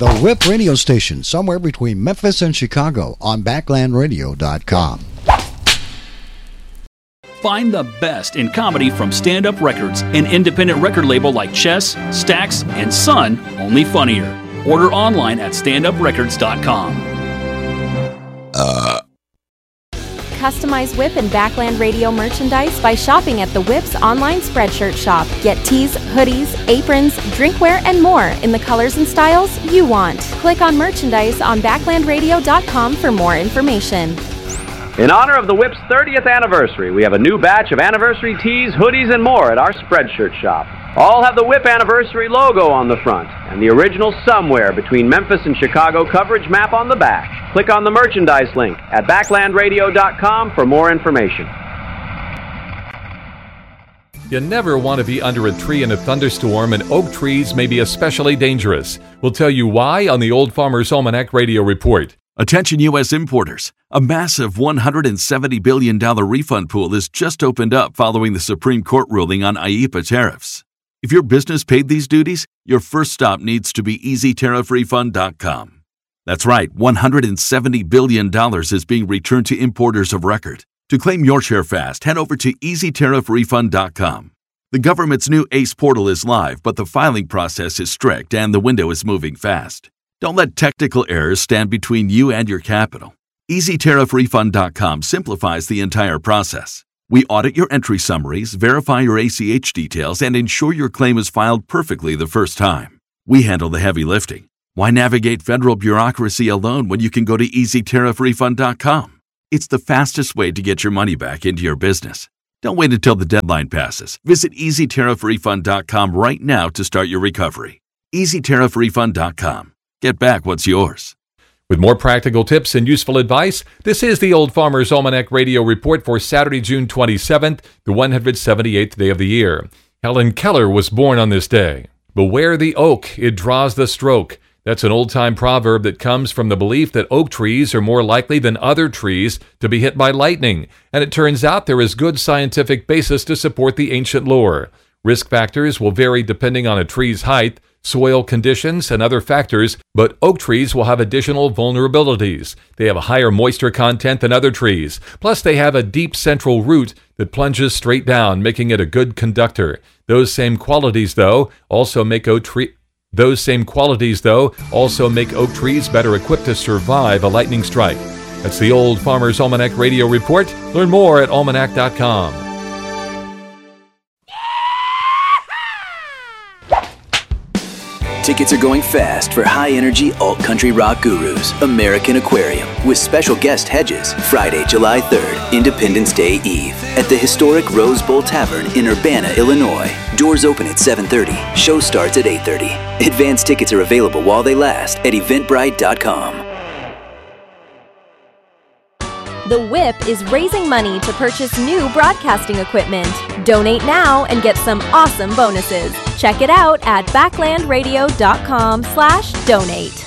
The Whip radio station, somewhere between Memphis and Chicago, on BacklandRadio.com. Find the best in comedy from Stand Up Records, an independent record label like Chess, Stax, and Sun, only funnier. Order online at standuprecords.com. Customize Whip and Backland Radio merchandise by shopping at the Whip's online Spreadshirt shop. Get tees, hoodies, aprons, drinkware, and more in the colors and styles you want. Click on merchandise on backlandradio.com for more information. In honor of the Whip's 30th anniversary, we have a new batch of anniversary tees, hoodies, and more at our Spreadshirt shop. All have the Whip anniversary logo on the front and the original Somewhere Between Memphis and Chicago coverage map on the back. Click on the merchandise link at backlandradio.com for more information. You never want to be under a tree in a thunderstorm, and oak trees may be especially dangerous. We'll tell you why on the Old Farmer's Almanac Radio Report. Attention U.S. importers. A massive $170 billion refund pool has just opened up following the Supreme Court ruling on IEEPA tariffs. If your business paid these duties, your first stop needs to be EasyTariffRefund.com. That's right, $170 billion is being returned to importers of record. To claim your share fast, head over to EasyTariffRefund.com. The government's new ACE portal is live, but the filing process is strict and the window is moving fast. Don't let technical errors stand between you and your capital. EasyTariffRefund.com simplifies the entire process. We audit your entry summaries, verify your ACH details, and ensure your claim is filed perfectly the first time. We handle the heavy lifting. Why navigate federal bureaucracy alone when you can go to EasyTariffRefund.com? It's the fastest way to get your money back into your business. Don't wait until the deadline passes. Visit EasyTariffRefund.com right now to start your recovery. EasyTariffRefund.com. Get back what's yours. With more practical tips and useful advice, this is the Old Farmer's Almanac Radio Report for Saturday, June 27th, the 178th day of the year. Helen Keller was born on this day. Beware the oak, it draws the stroke. That's an old-time proverb that comes from the belief that oak trees are more likely than other trees to be hit by lightning, and it turns out there is good scientific basis to support the ancient lore. Risk factors will vary depending on a tree's height, soil conditions, and other factors, but oak trees will have additional vulnerabilities. They have a higher moisture content than other trees. Plus, they have a deep central root that plunges straight down, making it a good conductor. Those same qualities, though, also make oak trees better equipped to survive a lightning strike. That's the Old Farmer's Almanac Radio Report. Learn more at almanac.com. Tickets are going fast for high-energy alt-country rock gurus, American Aquarium, with special guest Hedges, Friday, July 3rd, Independence Day Eve, at the historic Rose Bowl Tavern in Urbana, Illinois. Doors open at 7:30. Show starts at 8:30. Advance tickets are available while they last at eventbrite.com. The Whip is raising money to purchase new broadcasting equipment. Donate now and get some awesome bonuses. Check it out at backlandradio.com/donate.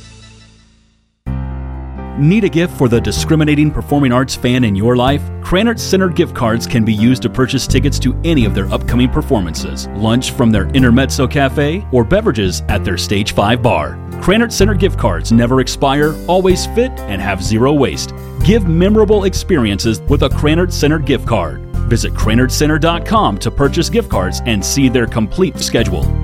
Need a gift for the discriminating performing arts fan in your life? Krannert Center gift cards can be used to purchase tickets to any of their upcoming performances, lunch from their Intermezzo Cafe, or beverages at their Stage 5 bar. Krannert Center gift cards never expire, always fit, and have zero waste. Give memorable experiences with a Krannert Center gift card. Visit KrannertCenter.com to purchase gift cards and see their complete schedule.